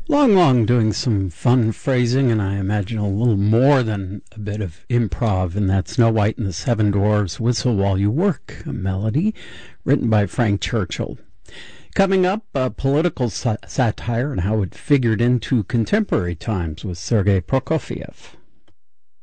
Long Long doing some fun phrasing, and I imagine a little more than a bit of improv in that Snow White and the Seven Dwarfs Whistle While You Work melody, written by Frank Churchill. Coming up, political satire and how it figured into contemporary times with Sergei Prokofiev.